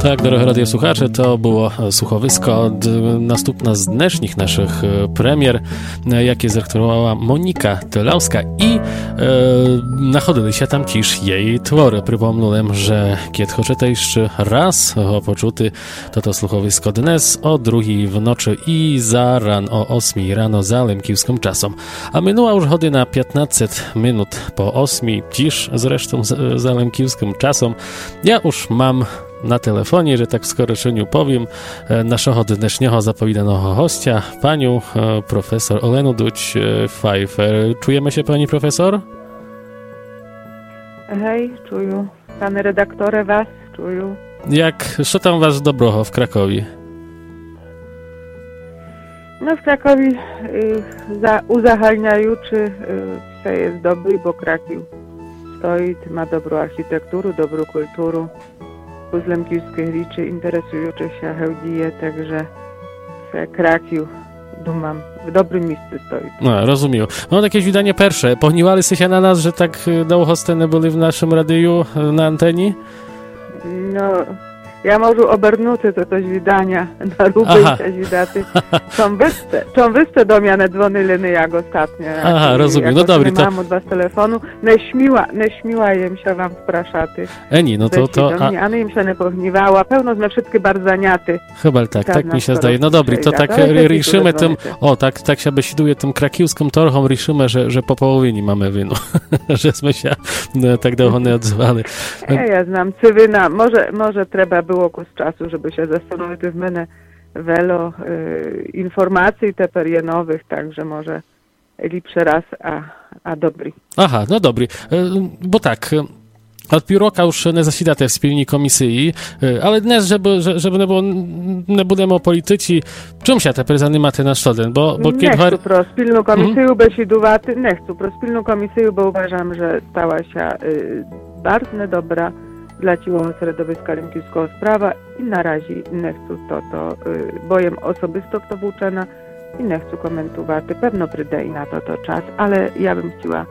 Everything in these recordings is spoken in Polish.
Tak, drogie radiosłuchacze, to było słuchowisko następna z dnešních naszych premier, jakie zrektowała Monika Tylauska i nachodili się tam tiž jej twory. Przypomnę, że kiedy chcete jeszcze raz ho počuti toto słuchowisko dnes o 2:00 w nocy i zaran o 8:00 rano za lemkівським czasem. A minęła już godzina 15 minut po 8:00, tiž zresztą za lemkівським czasem. Ja już mam na telefonie, że tak w skoroczeniu powiem, naszego dnešního zapowiadanego hostia, panią profesor Olenu Duć-Pfeiffer. Czujemy się, pani profesor? Hej, czuję. Panie redaktorze, was czuję. Co tam was dobroho w Krakowie? No w Krakowie uzahalniajuczy все jest dobry, bo Kraków stoi, ma dobrą architekturę, dobrą kulturę. Z lemkівських річі інтересуючися Геодіє, także Kraków, думам, w dobrym miejscu stoi. No, rozumiem. Mam jakieś wydanie pierwsze. Pogniewali się na nas, że tak długo sceny byli w naszym radiu na antenie? No, ja może obernuty to coś wydania na ruby i widaty. Czą wyste do mnie dzwonili jak ostatnio. Aha, rozumiem. No dobry, to... Mam od was telefonu. Nie śmiła jem się wam spraszaty. Eni, no to... A my im się nie pogniewała. Pełno sme wszystkie bardzo zaniaty. Chyba tak mi się zdaje. No dobry, to tak riszymy tym... O, tak się besiduje tym krakiwskim torchom, riszymy, że po połowinie mamy wino. Żeśmy się tak długo nie odzwali. Ja znam cywyna. Może trzeba było kus czasu, żeby się zastanowić w mnie wiele informacji teper nowych, także może lepszy raz, a dobry. Aha, no dobry, bo tak, od półroka już nie zasidate w spilni komisji, ale dnes, żeby nie budemy o polityci, czym się teper zanimacie na sztoden? Bo nie chcę pro spilną komisję besidowaty, nie chcę pro spilną komisję, bo uważam, że stała się bardzo dobra dla całego środowiska lemkівського sprawa i na razie nie chcę to bojem osobisto kto włóczena i nie chcę komentować. Pewno przyjdzie na to czas, ale ja bym chciała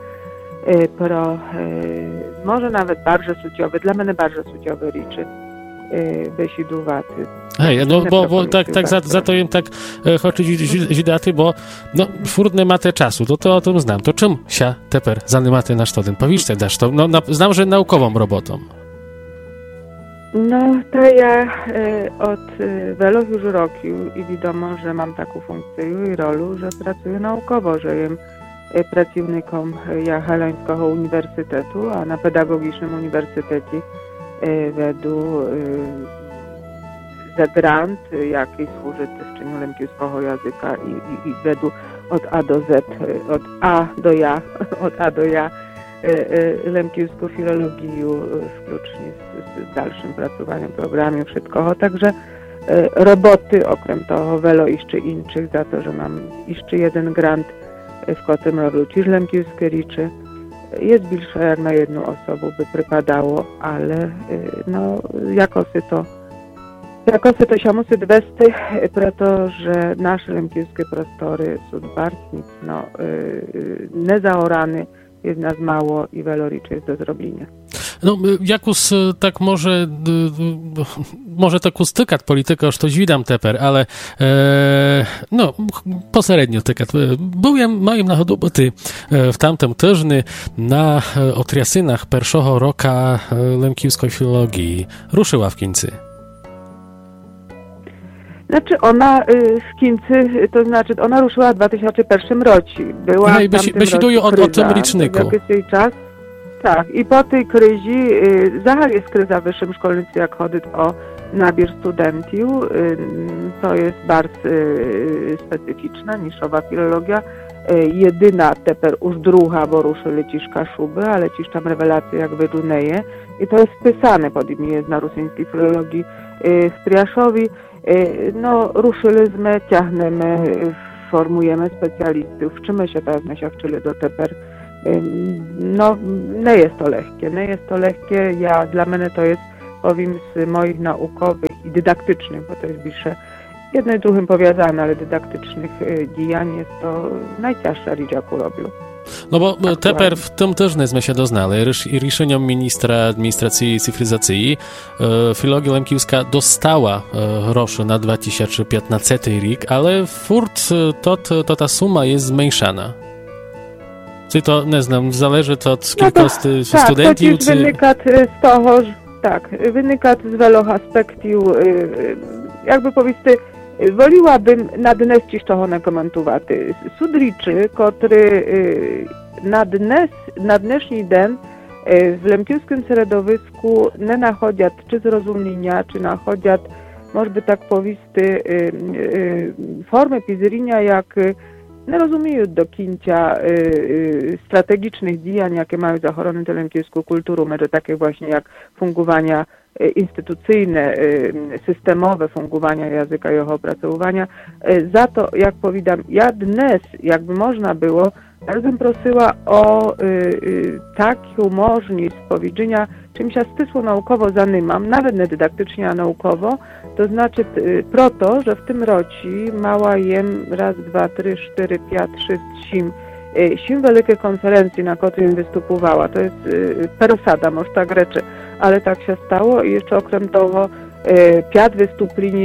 może nawet bardzo suciowy, dla mnie bardzo suciowy rzeczy besidowaty. Hej, no bo tak za to im tak chodzi zidaty, bo no furtne ma te czasu, to o tym znam. To czym się teper zanimacie na sztoden? Powiedzcie dasz to, no znam, że naukową robotą. No, to ja od wielu już roku i wiadomo, że mam taką funkcję i rolę, że pracuję naukowo, że jestem pracownikiem Jagiellońskiego Uniwersytetu, a na Pedagogicznym Uniwersytecie wedu za grant, jaki służy tyczeniu lemkівського języka i wedu od A do Z, od A do Ja, lemkівську filologię, włącznie z dalszym pracowaniem programu wszystkiego, także roboty, okrem toho wielu jeszcze innych, za to, że mam jeszcze jeden grant, w którym robię też lemkівські rzeczy. Jest bliższe jak na jedną osobę by przypadało, ale no, jakoś to się musi dwesty, proto, że nasze lemkівські prostory są bardzo mocno niezaorane, jest nas mało i wiele rzeczy jest do zrobienia. No, jakus tak może to kustykat polityka, już to widam teper, ale no, pośrednio tykat. Byłem moim nachodoboty w tamtym tyżny na otriasynach pierwszego roka lemkівської filologii. Ruszyła w Kincy. Znaczy ona w Kincy, to znaczy ona ruszyła w 2001 roku. Była besiduję o tym liczniku. Jakiś czas. Tak, i po tej kryzi, zahal jest kryza w wyższym szkolnictwie, jak chodzi o nabór studentów. To jest bardzo specyficzna, niszowa filologia. Jedyna teper już druga, bo ruszyli ciż Kaszuby, ale ciż tam rewelacje jak wyduneje. I to jest wpisane pod imię na rosyjskiej filologii w Priaszowi. No, ruszyliśmy, ciągniemy, formujemy specjalistów. Wczymy się teraz na siawczyli do teper. No, nie jest to lekkie. Dla mnie to jest, powiem, z moich naukowych i dydaktycznych, bo to jest bliższe jedno i drugim powiązane, ale dydaktycznych działań jest to najcięższa rzecz, jaką robię. No bo teper w tym też my się doznali. Rішенням ministra administracji i cyfryzacji Filologia Lemkівська dostała groszy na 2015 rok, ale furt to ta suma jest zmniejszana. Czy to, nie znam, zależy to od kilkości studentów? Tak, wynika z toho, wynika z wielu aspektów, jakby powiedzieć, Воліла-бим наднести того не коментувати. Судрічі, котрі на днішній день в лемківському середовиску не знаходять чи зрозуміння, чи знаходять, може би так повісти, форми пізріння, як не розуміють до кінця strategicznych діянь, які мають захоронити лемківську культуру, може таке właśnie jak fungowania instytucyjne, systemowe fungowania języka i jego opracowywania. Za to, jak powiadam, ja dnes, jakby można było, bardzo bym prosiła o taką możliwość powiedzenia, czym się stysło naukowo zanimam, nawet nie dydaktycznie, a naukowo, to znaczy proto, że w tym roku mała jem raz, dwa, trzy, cztery, pięć, sześć, siedem wielkie konferencji, na których występowała. To jest persada, może tak rzeczy, ale tak się stało i jeszcze okrem tego 5 wystąpień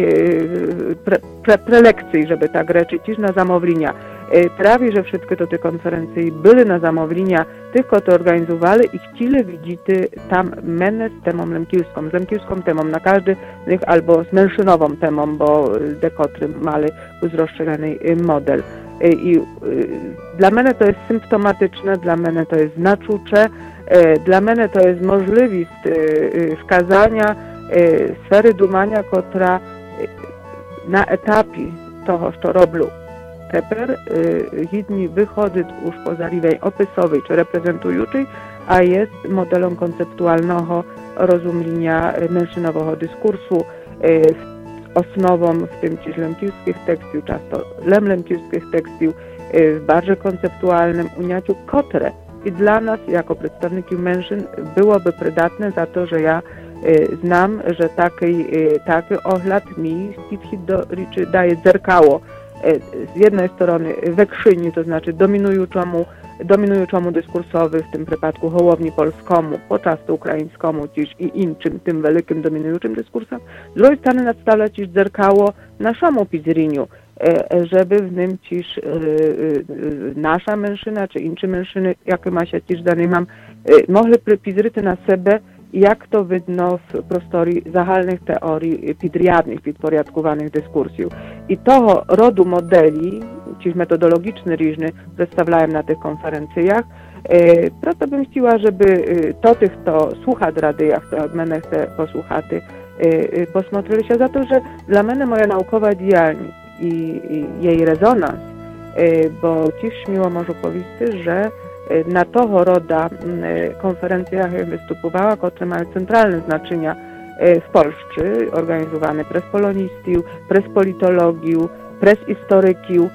prelekcji, żeby tak rzeczy, też na zamówienia. Prawie, że wszystkie te konferencje były na zamówienia tych, którzy organizowali i chcieli widzieć tam menę z temą lemkівськą, z lemkівськą temą, na każdy z nich albo z menszynową temą, bo dekotry mali rozszerzony model. I dla mnie to jest symptomatyczne, dla mnie to jest znaczucze, dla mnie to jest możliwość wskazania sfery dumania, która na etapie toho, co robią teper, jedni wychodzi już poza rівень opisowej czy reprezentującej, a jest modelem konceptualnego rozumienia mężczyznowego dyskursu, osnową w tym ci lemkівських tekstów, często lemkівських tekstów, w bardziej konceptualnym unięciu, które i dla nas, jako przedstawicieli mężczyzn, byłoby przydatne za to, że ja znam, że taki ogląd mi daje zerkało z jednej strony wekszyni, to znaczy dominującemu dyskursowi, w tym przypadku Hołowni polskomu, podczas ukraińskomu też i innym, tym wielkim dominującym dyskursem, z drugiej strony nadstawia też zerkało naszemu pizriniu, żeby w nim też nasza mężczyzna, czy inne mężczyzny, jakie ma się też dane mam, mogli pizryty na siebie, jak to widno w prostorii zahalnych teorii підрядnych, підпорядкованих дискурсів. I toho rodu modeli, ci metodologiczny różny, przedstawiałem na tych konferencjach. Proto bym chciała, żeby tych, kto słucha rady, kto od mnie chce posłuchać, posмотрели się za to, że dla mnie moja naukowa działalność i jej rezonans, bo też miło może powiedzieć, że na toho roda konferencjach występowała, które mają centralne znaczenia w Polsce, organizowane przez polonistów, przez politologów, przez historyków,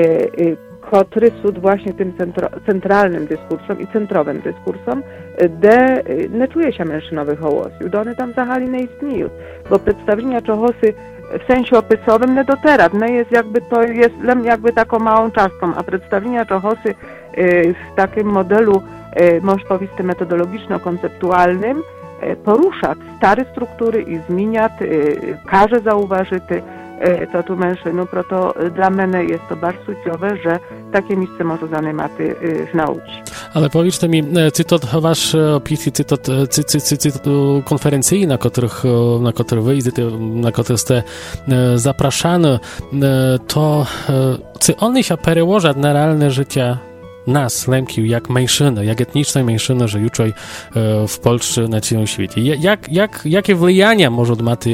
które są właśnie tym centralnym dyskursom i centrowym dyskursom, gdzie nie czuje się mężczyznowych hołosów, one tam zahali nie istnieją, bo przedstawienia czogosy w sensie opisowym nie dotera, nie jest jakby to jest jakby taką małą czastką, a przedstawienia czogosy w takim modelu, można powiedzieć, metodologiczno-konceptualnym porusza stare struktury i zmienia, każe zauważyć to tu mężczyzn, proto dla mnie jest to bardzo cudowne, że takie miejsce może zajmować w nauce. Ale powiedzcie mi, czy to wasz opis, czy to konferencji, na których wyjdziecie, na których jste zapraszane, to czy one się przełożą na realne życie nas, Lemkiów, jak mężczyzny, jak etniczne mężczyzny, że jutro w Polsce na całym świecie. Jakie wpływanie może mieć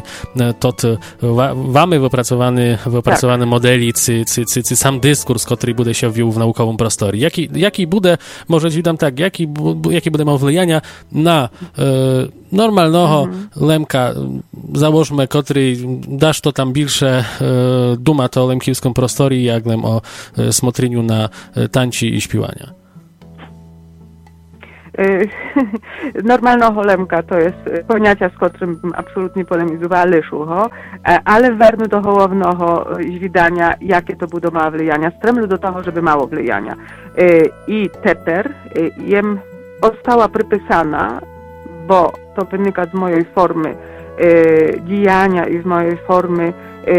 wami wypracowany modeli, czy sam dyskurs, który będzie się wiół w naukowym prostorie? Jaki będzie, może ci dam tak, jaki będzie miał wpływanie na normalnego Lemka, załóżmy, który dasz to tam większe duma to o lemkівському prostorii, jak o smotreniu na tanci i śpiewania. Normalno holemka to jest poняття, з котрим абсолютно полемізували шуго, але верну до головного звідання, яке то буде має влияння. Стремлю до того, żeby mało влияння. I тепер jem została przypisana, bo to wynika z mojej formy działania i z mojej formy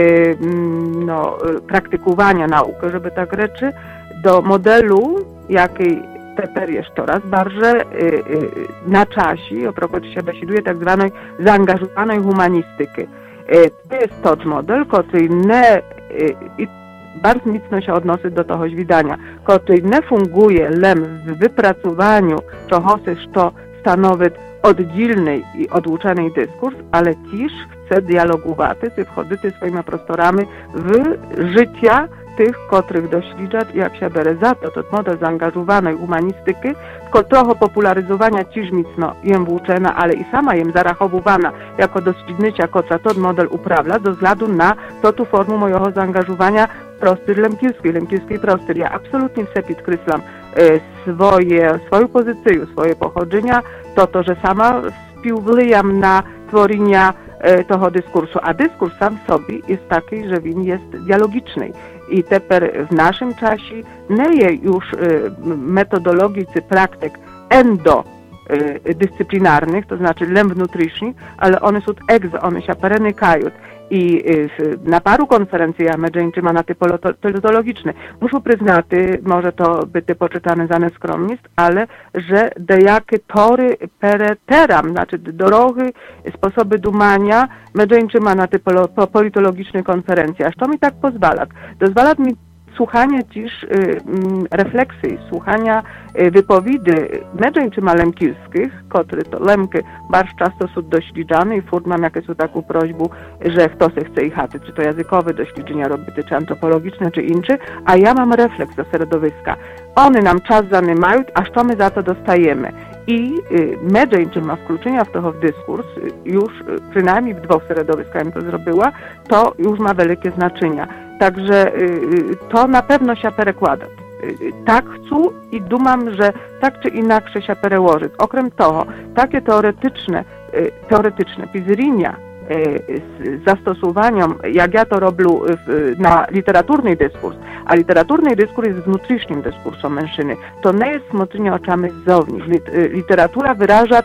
praktykowania nauki, żeby tak rzeczy, do modelu, jakiej тепер є щораз барже на часі, опрокоч się besiduje tak zwanej zaangażowanej humanistyki. To jest toż model, który nie bardzo mocno się odnosi do tego widania, który nie funguje lem w wypracowaniu czegoś, co stanowi oddzielny i odłuczony dyskurs, ale też chce dialogować i wchodzić swoimi prostorami w życia tych, których doświadczać, jak się bere za to model zaangażowanej humanistyki, tylko trochę popularyzowania też mocno jem włóczena, ale i sama jem zarachowywana jako doświadczenia, która ten model uprawia, ze względu na tu formę mojego zaangażowania prostyr lemkirskiej prostyr. Ja absolutnie все підкреслям swoją pozycję, swoje pochodzenia, to, że sama wpływam na tworzenie tego dyskursu, a dyskurs sam w sobie jest taki, że on jest dialogiczny. I teper w naszym czasie nie jest już metodologii czy praktyk endodyscyplinarnych, to znaczy lem wnętrznych, ale one są one się przenikają. I na paru konferencjach medżeńczyma na typ politologiczne muszę przyznać, może to być poczytane za neskromność, ale że dejakie tory pereteram, znaczy drogi, sposoby dumania medżeńczyma na typ politologiczne konferencjach. To mi tak pozwala? Dozwala mi słuchania też refleksji, słuchania wypowiedzi medżeńczyma lemkirskich, które to lemki bardzo często są doświadczane i furt mam jakąś taką prośbę, że kto se chce ich chaty, czy to językowe doświadczenia robić, czy antropologiczne, czy inne, a ja mam refleks do środowiska. One nam czas zanimają, a co my za to dostajemy. I medżeńczyma wkluczenia w to w dyskurs, już przynajmniej w dwóch środowiskach to zrobiła, to już ma wielkie znaczenie. Także to na pewno się przekłada. Tak chcę i dumam, że tak czy inaczej się przełożyć. Okrem tego, takie teoretyczne pizrynia z zastosowaniem, jak ja to robię na literaturny dyskurs, a literaturny dyskurs jest wnętrznym dyskursem mężczyzny, to nie jest smoczenie oczami z zewnątrz. Literatura wyraża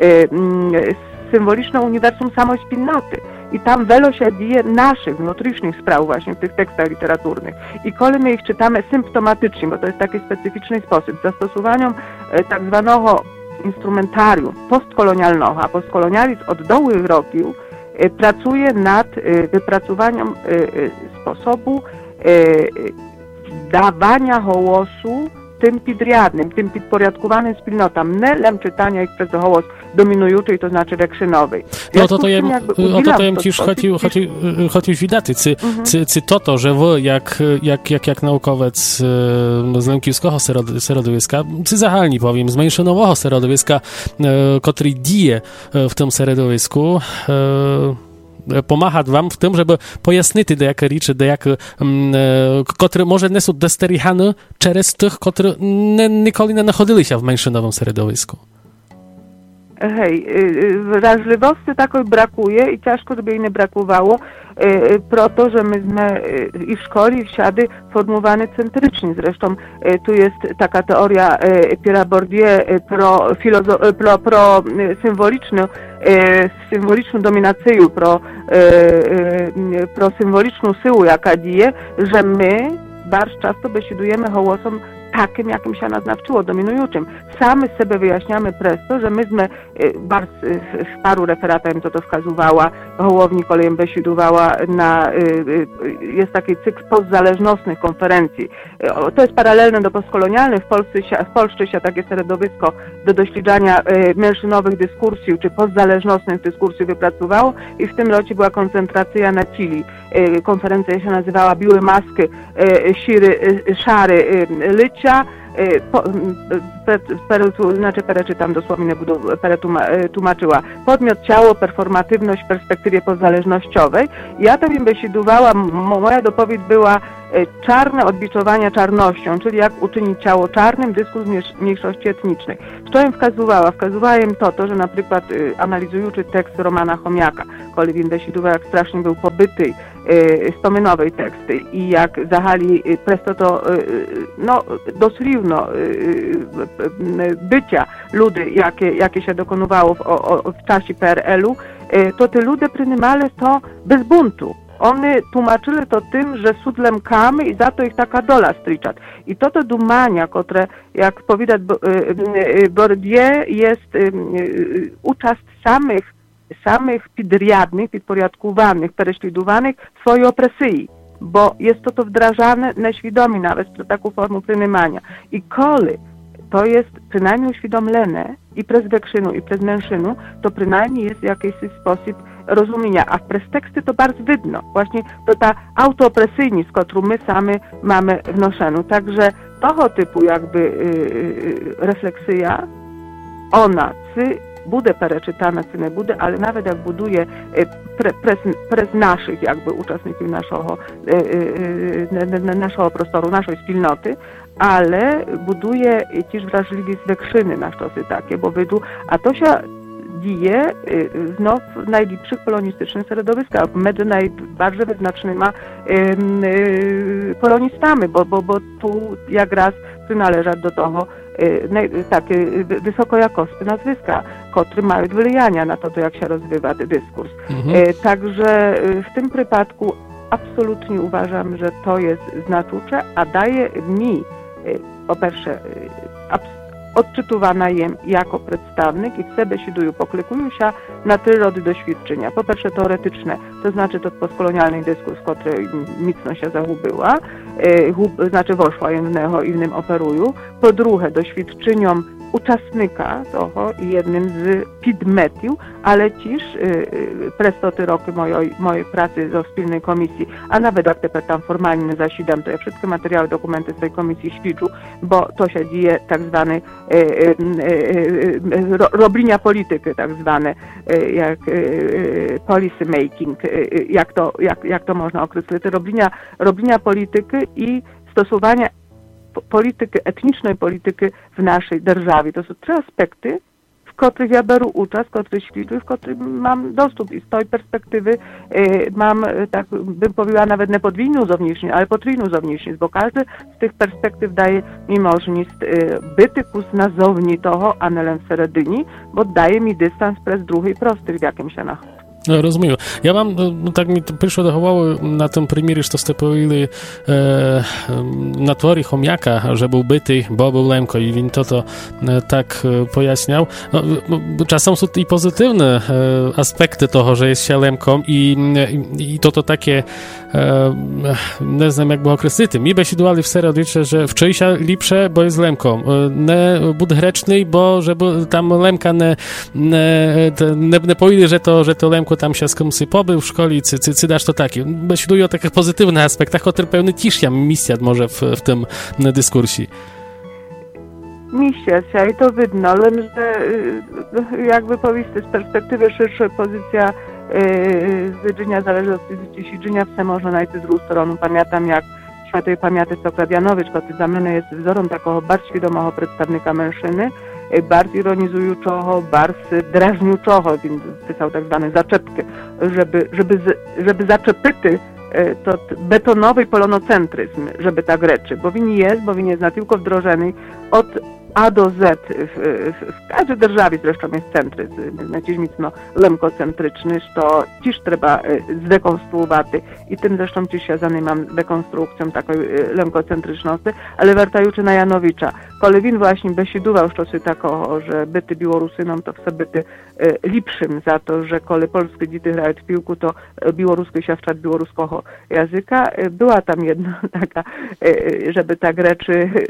symboliczne uniwersum samej wspólnoty. I tam wiele się dzieje naszych wnętrznych spraw właśnie w tych tekstach literaturnych. I kiedy my ich czytamy symptomatycznie, bo to jest taki specyficzny sposób, z zastosowaniem tak zwanego instrumentarium postkolonialnego, a postkolonializm od dołych roków pracuje nad wypracowaniem sposobu dawania głosu tym podriadnym, tym podporządkowanym wspólnotom, nie lem czytania ich przez głos dominującej, to znaczy rekszynowej. No to jem też chociaż widać, czy to, że wy jak naukowiec z lemkirskiego środowiska, czy zahalnie powiem, z mniejszynowego środowiska, który dzieje w tym środowisku, pomagać wam w tym, żeby pojasnić dejake rzeczy, które może nie są dosterychane przez tych, którzy nigdy nie nachodzili się w mniejszynowym środowisku. Hej, wrażliwości takiej brakuje i ciężko, żeby jej nie brakowało, proto, że myśmy i w szkole, i w siady formowani centrycznie. Zresztą tu jest taka teoria Pierre'a Bourdieu pro symboliczną dominację, pro symboliczną siłę, jaka dzieje, że my bardzo często besidujemy głosem takim, jakim się nas nawczyło, dominującym. Sami sobie wyjaśniamy przez to, że myśmy bardzo w paru referatach to wskazywała, Hołowni kolejem besidowała jest taki cykl postzależnostnych konferencji. To jest paralelne do postkolonialnych. W Polsce się takie środowisko do doświadczania mężczyznowych dyskursji czy postzależnostnych dyskursji wypracowało i w tym rocie była koncentracja na Chili. Konferencja się nazywała Białe maski, szary lycia. Czytam dosłownie, tłumaczyła. Podmiot, ciało, performatywność w perspektywie pozzależnościowej. Ja to bym besidowała, moja dopowiedź była czarne odbiczowania czarnością, czyli jak uczynić ciało czarnym, dyskurs mniejszości etnicznych. Što im wskazywała? Wskazywała im to, że na przykład analizujący tekst Romana Chomiaka, kiedy він висвітлював, jak strasznie był pobyty spominowej teksty i jak zahali presto to doslівно bycia ludy, jakie się dokonywało w czasie PRL-u, to te ludy prynimali to bez buntu. Oni tłumaczyli to tym, że sud lemkamy i za to ich taka dola stryczat. I to dumania, które, jak powiedać Bourdieu, jest uczast samych підрядnych, підпорядкуваnych, переслідуваних swojej opresji, bo jest to wdrażane neświadomie nawet przez taką formę prynimania. I koli to jest przynajmniej uświadomlone i przez wekszynu, i przez mężczyznu, to przynajmniej jest jakiś sposób rozumienia, a w preteksty to bardzo widno. Właśnie to ta autoopresyjność, którą my sami mamy wnoszoną. Także tego typu jakby refleksja, ona буде перечитана, це не буде, але навіть як будує през наших якби учасників нашого простору, нашої спільноти, але будує ті ж вражливість векшини на щось таке, бо виду, а то що діє знов в найліпших polonistycznych środowiskach, między najbardziej wyznacznymi polonistami, bo tu jak raz przynależą do tego takie wysokojakości nazwiska, które mają wpływania na to, jak się rozwija dyskurs. Także w tym przypadku absolutnie uważam, że to jest znaczące, a daje mi, po pierwsze, odczytywana jem jako przedstawnik i w sobie sidują, poklikują się na 3 rody doświadczenia. Po pierwsze teoretyczne, to znaczy to postkolonialny dyskurs, który mocno się zagubiła, znaczy weszła jem w neho i w nim operują. Po drugie, doświadczeniom uczestnika toho i jednym z підметів, ale też przez te roki mojej pracy ze wspólnej komisji, a nawet jak teraz tam formalnie nie zasiadam, to ja wszystkie materiały, dokumenty z tej komisji świadczę, bo to się dzieje tak zwane robienia polityki, tak zwane jak policy making, jak to można określić, robienia polityki i stosowania polityki, etnicznej polityki w naszej державі. To są 3 aspekty, w których ja biorę udział, w których ćwiczę, w których mam dostęp. I z tej perspektywy mam, tak bym powiedziała, nawet nie podwójną zawniejszość, ale potrójną zawniejszość, bo każdy z tych perspektyw daje mi możliwość bytyku nazowni toho, a nie всередині, bo daje mi dystans przez drugi prostor, w jakim się nachodzę. Розумію. Я вам, так мені прийшло до голови на тому примірі, що сте повіли на творі Хом'яка, że był bity, bo był Lemko i він to tak pojaśniał. Czasem są i pozytywne aspekty toho, że jest się Lemką i to takie nie znam jak było określić. Mi by się dali w serio, że wczoraj się lepsze, bo jest Lemką. Nie bud grzeczny, bo żeby tam Lemka nie powiedzieli, że to Lemko tam się z kimś pobył w szkole, czy dasz to takie. Myślę o takich pozytywnych aspektach, które pełny ciszja misja może w tym dyskursie. Misja, i to widno, ale jakby powiedzieć, z perspektywy szerszej pozycja z widzenia zależności siedzenia w można znaleźć z drugiej strony. Pamiętam, jak świętej pamięty Sokrat Janowicz, który dla mnie jest wzorem takiego bardzo świadomego przedstawnika mężczyzny, bardzo ironizującego, bardzo drażniącego, więc pisał tak zwane zaczepki, żeby zaczepyty to betonowy polonocentryzm, żeby tak rzeczy, bo win jest na tylko wdrożony od A do Z w każdej державі zresztą jest centryzm, znaczy mocno lemkocentryczny, to też trzeba zdekonstruować i tym zresztą też się zajmam dekonstrukcją takiej lemkocentryczności, ale wracając na Janowicza, kiedy win właśnie besiedował coś takiego, że byty Białorusynom to w sobie byty lepszym za to, że kiedy polskie dzieci grają w piłku, to białoruskie się wczad białoruskiego języka. Była tam jedna taka, żeby tak rzeczy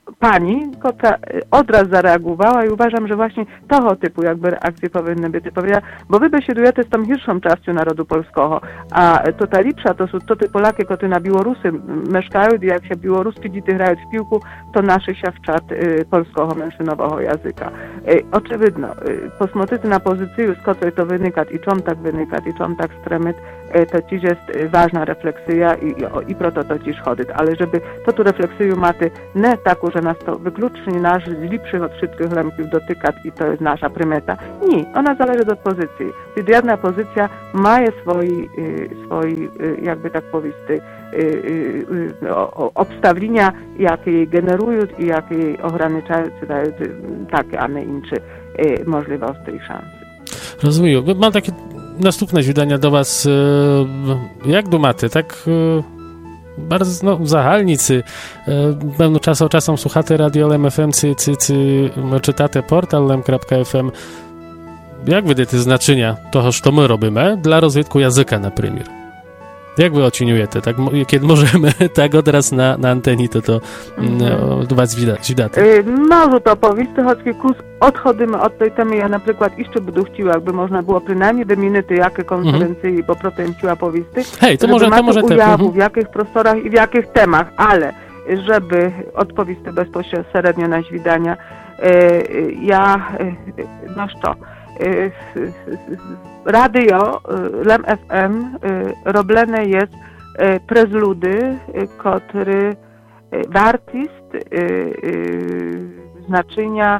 pani, która od razu zareagowała i uważam, że właśnie toho typu jakby reakcje powinny być. Powiedziała, bo wy beśledujecie z tą hirszą częścią narodu polskiego, a to ta lepsza to są to te Polaki, które na Białorusy mieszkają i jak się białoruskie dzieci grają w piłku, to nasze się wczat polskiego mężczyznowego języka. Oczywiście, posmotycy na pozycji, z której to wynika i czym tak wynika, i czym tak stremyt, to dziś jest ważna refleksja i proto to dziś chodzi, ale żeby to tu refleksję maty nie taką, że nas to wyklucznie nasz z lepszych od wszystkich lemków dotyka i to jest nasza prymeta. Nie, ona zależy od pozycji. Gdy jedna pozycja ma swoi jakby tak powiedzieć, obstawienia, jakie jej generują i jakie jej ograniczają, czy dają takie, a nie inne możliwości i szanse. Rozumiem. Mam takie następne wydania do was. Jak dumaty, tak bardzo zahalnicy. Pewno czasem słuchacie radio Lem FM, czytacie portal lem.fm. Jak widzicie znaczenia toho, co my robimy dla rozwitku języka na przykład? Jak wy oceniujecie? Tak, kiedy możemy tak od razu na antenie, to do was widać. Może to powiedzieć, choć odchodzimy od tej temy. Ja na przykład jeszcze będę chciała, jakby można było przynajmniej wymienić, jakie konferencje, bo potem chciała powiedzieć. Hej, to może ujawu, w jakich prostorach i w jakich temach, ale żeby odpowiedzieć bezpośrednio na widania, radio Lem FM robione jest przez ludzi, który wartość znaczenia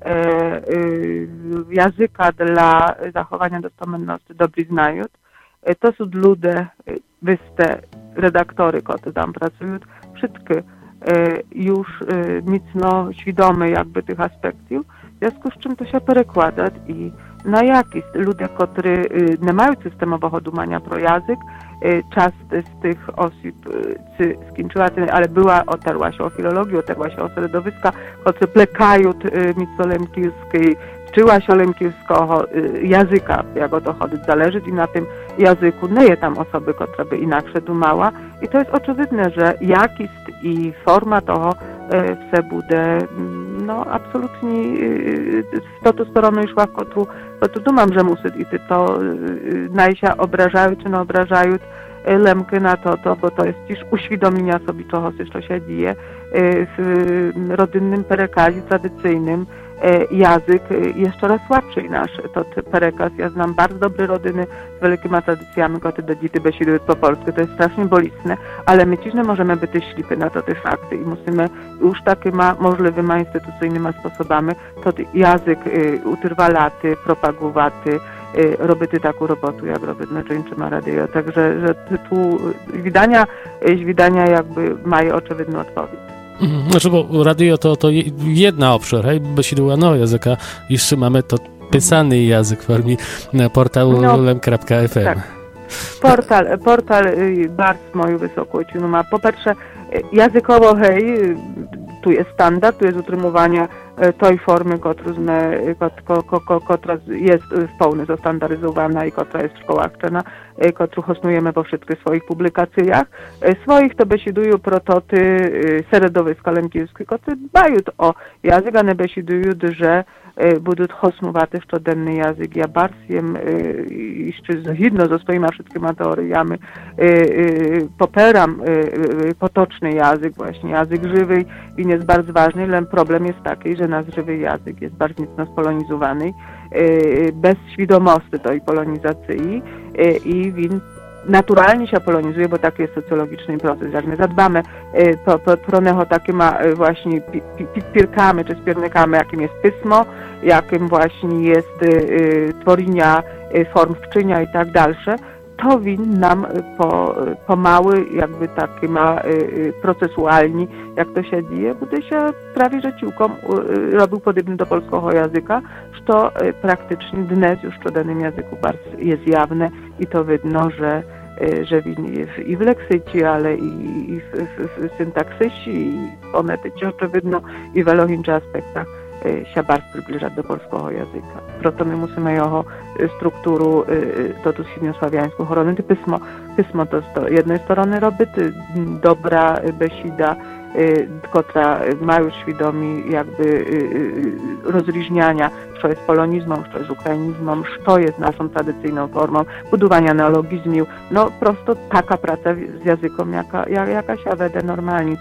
języka dla zachowania dostępności dobrze znają. To są ludzie, wyste redaktory, którzy tam pracują, wszystkie już mocno świadome jakby tych aspektów, w związku z czym to się przekłada i na jakiś ludzie, którzy nie mają systemowego dumania pro język, część z tych osób skończyła, ale otarła się o filologię, otarła się o środowiska, które plekają micolemkiewskiej, wczyła się lemkiewskiego języka, jak o to chodzi, zależy i na tym języku nie jest tam osoby, która by inaczej dumała i to jest oczywiste, że jakość i forma toho wse bude absolutnie w tą stronę szła, którą dumam, że musi i to najsia obrażają czy nie obrażają lemky na to, bo to jest też uświadomienia sobie czegoś, co się dzieje w rodzinnym perekazie tradycyjnym. Język jest coraz słabszy nasz perekaz. Ja znam bardzo dobre rodziny z wielkimi tradycjami, które do dzieci besiedują po polsku. To jest strasznie bolesne, ale my też nie możemy być ślepy na te fakty i musimy już takimi możliwymi instytucyjnymi sposobami to język utrwalaty, propagowaty, robić taką robotę, jak robić na czyńczyma radio. Także że tu widania jakby mają oczywistą odpowiedź. Znaczy, bo radio to jedna obszar, hej, besidła języka, jeszcze mamy to pisany język w formie portalu lem.fm. Tak. Portal bardzo moją wysoką ocenę ma. Po pierwsze, językowo, hej, tu jest standard, tu jest utrzymywanie tej formy, która jest w pełni zostandaryzowana i która jest w szkołach czena, którą hostujemy we wszystkich swoich publikacjach. Swoich to besiedują prototy środowiska lemkiewskie, które dbają o język, a nie besiedują, że będą hostnowaty w codzienny język. Ja bardzo jeszcze zgodnie ze swoimi wszystkimi teoriami popieram potoczny język, właśnie język żywy i jest bardzo ważny, ale problem jest taki, że nasz żywy język jest bardzo mocno spolonizowany, bez świadomości tej polonizacji i naturalnie się polonizuje, bo taki jest socjologiczny proces. Jak my zadbamy pro neho takimi właśnie pirkami czy spiernikami, jakim jest pismo, jakim właśnie jest tworzenia form wczynia i tak dalsze, to win nam pomały, jakby takimi procesualni, jak to się dzieje, bude się prawie że ciłką robił podobny do polskiego języka, co praktycznie dnes już w codziennym języku bardzo jest jawne i to widno, że i w leksycie, ale i w syntaksysie, i w fonetyce oczywiście, i w wielu innych aspektach się bardzo przybliżać do polskiego języka. Proto my musimy jego структуру тоту східньослав'янську хоронити письмо то з jednej strony робити dobra besida, która ma już świadomi jakby rozróżniania, co jest polonizmem, co jest ukrainizmem, co jest naszą tradycyjną formą budowania neologizmów. No prosto taka praca z językiem, jaka się wede normalnie.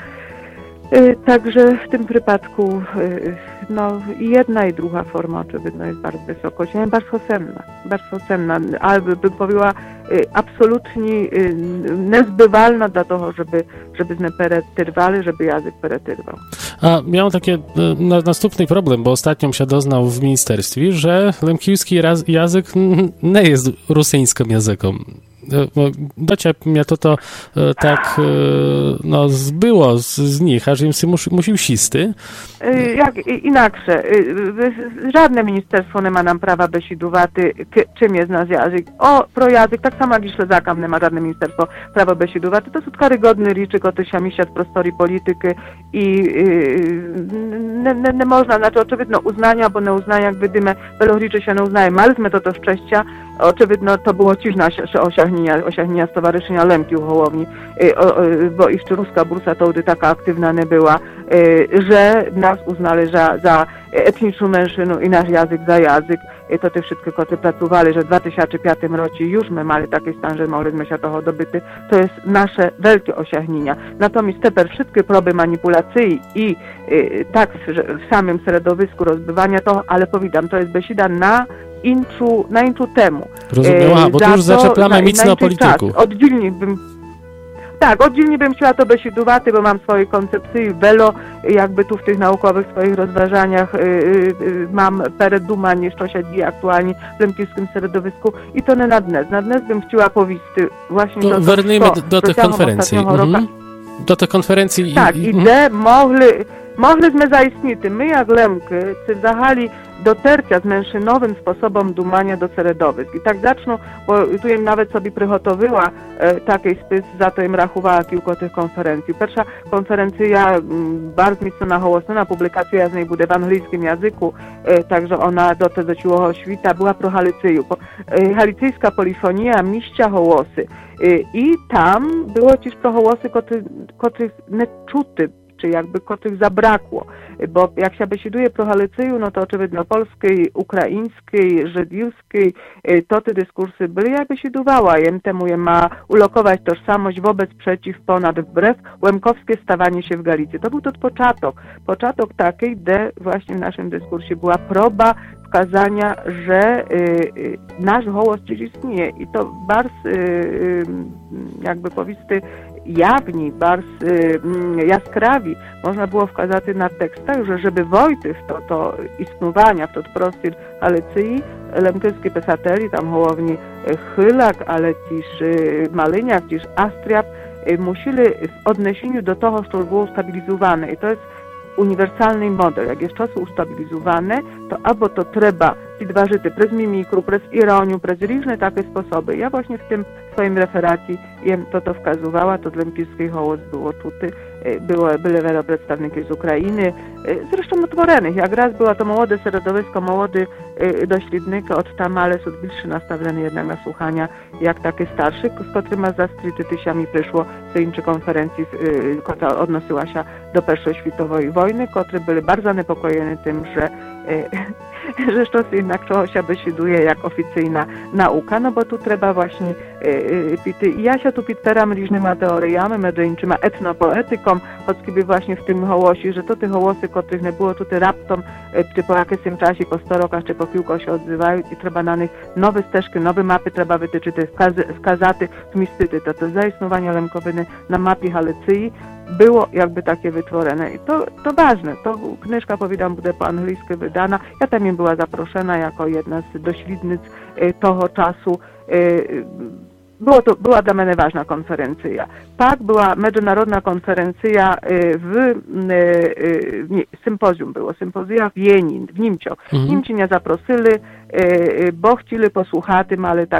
Także w tym przypadku no, i jedna i druga forma oczywiście jest bardzo wysoko, bardzo cenna, ale bym powiedziała absolutnie niezbywalna dla tego, żeby z peretyrwali, żeby język peretyrwał. A miałem taki następny problem, bo ostatnio się doznał w ministerstwie, że lemkijski język nie jest rosyjskim językiem. Dociep mnie to tak no, zbyło z nich, aż im się musiał sisty. Jak inaczej, żadne ministerstwo nie ma nam prawa besidować, czym jest nasz język. Pro język, tak samo jak i Śledzakam nie ma żadne ministerstwo prawa besidować. To są karygodne rzeczy, które się mieszczą w prostorii polityki i nie można, znaczy oczywiście uznania, bo neuznania, jak widzimy, wiele rzeczy się nie uznaje. Maliśmy to szczęścia, oczywiście to było ciżne osiągnięcia Stowarzyszenia Lemki u Hołowni, bo jeszcze ruska bursa to taka aktywna nie była, że nas uznali za etniczną mężczyznę i nasz język za język. To te wszystkie koty pracowali, że w 2005 roku już my mieli taki stan, że mogliśmy się toho dobyty. To jest nasze wielkie osiągnięcia. Natomiast teraz wszystkie próby manipulacji i tak w samym środowisku rozbywania to, ale powiadam, to jest besida na inczu temu. Rozumiem, bo tu już zaczepiamy mocno o polityku. Oddzielnie bym chciała to besidować, bo mam swoje koncepcje welo, jakby tu w tych naukowych swoich rozważaniach mam peredumanie, co się dzieje aktualnie w lemkijskim środowisku i to nie na dnes. Na dnes bym chciała powiedzieć właśnie to, wernijmy do tych konferencji. Do tych konferencji. Tak, mogliśmy zaistnieć. My jak Lemki zachali dotercia z mężczynowym sposobem dumania do środowisk. I tak zacznę, bo tu im nawet sobie przygotowała taki spis, za to im rachowała kilka tych konferencji. Pierwsza konferencja bardzo mocno nahołosna, publikacja z niej będzie w angielskim języku, także ona do tego ciułoho świta była pro Halicyju. Halicyjska polifonia miścia hołosy. I tam było też pro hołosy, których nie czuty, czy jakby których zabrakło, bo jak się besiduje pro Halicyju, no to oczywiście polskiej, ukraińskiej, żydowskiej, to te dyskursy były, ja besidowała, jem temu je ma ulokować tożsamość wobec, przeciw, ponad, wbrew, łemkowskie stawanie się w Galicji. To był to początek takiej, gdzie właśnie w naszym dyskursie była próba wskazania, że nasz hołos dziś istnieje i to bardzo jakby powiedzmy jawni, bardzo jaskrawi można było wskazać na tekstach, że żeby wojty w to istnowania, w to prostor Halicji, lemkowskie pisateli, tam Hołowni Chylak, ale też Malyniak, też Astriab, musieli w odniesieniu do tego, co było ustabilizowane. I to jest uniwersalny model. Jak jest czasy ustabilizowane, to albo to trzeba підважити przez mimikru, przez ironię, przez różne takie sposoby. Ja właśnie w tym swoim referacie to wskazywała, to lemkijski hołos było czuty, były wiele przedstawników z Ukrainy, zresztą otworenych. Jak raz była to młode środowisko, młody doślednik, od tam ale są bliższy nastawiony jednak na słuchania, jak takie starszy, z którym za tysiami przyszło do innej konferencji, która odnosiła się do I światowej wojny, które byli bardzo zaniepokojeni tym, że to jednak się besiduje jak oficjalna nauka, no bo tu trzeba właśnie ja się tu podpieram różnymi teoriami, medycznymi, etnopoetyką, choćby właśnie w tym hołosie, że to te hołosy, których nie było tutaj raptom, czy po jakimś czasie, po 100 rokach, czy po kilku się odzywają i trzeba na nich nowe ścieżki, nowe mapy trzeba wytyczyć, wskazać zmistyty, to zaistnowanie Lemkowiny na mapie Halicji było jakby takie wytworzone i to ważne, to knyżka, powiadam, będzie po angielsku wydana, ja tam była zaproszona jako jedna z doślednic tego czasu. była dla mnie ważna konferencja. Tak, była międzynarodna konferencja sympozjum było, sympozja w Jenin, w Nimcio. Nimci nie zaprosili, bo chcieli posłuchać,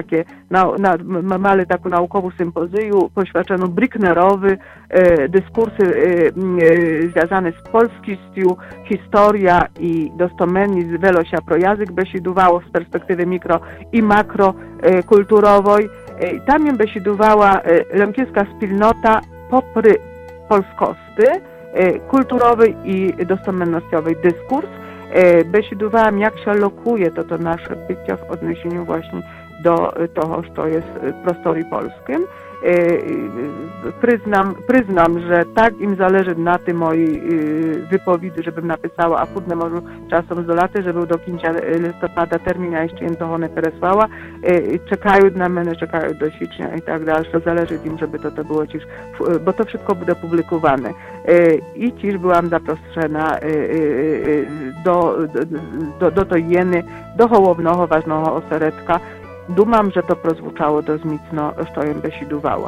mali taką naukową sympozję poświęconą Bricknerowi, dyskursy związane z polskością, historia i dostomennie z wielosia projazyk besiedowało z perspektywy mikro i makrokulturowej. Tam im besiedowała lękieska wspólnota popry polskosty, kulturowej i dostomennościowej dyskurs. Besiedowałam, jak się lokuje to nasze bycie w odniesieniu właśnie do toho, co jest w prostorii polskim. Przyznam, że tak im zależy na tym mojej wypowiedzi, żebym napisała, a później może czasem zdolaty, żeby do końca listopada termin, a jeszcze im toho nie przesłała. Czekają na mnie, czekają do sierpnia i tak dalej. Zależy im, żeby to było ciż, bo to wszystko będzie publikowane. I ciż byłam zaproszona do tej jeny, do hołownego, ważnego oseredka. Dumam, że to prozwuczało do zmicno, co im besiedowała.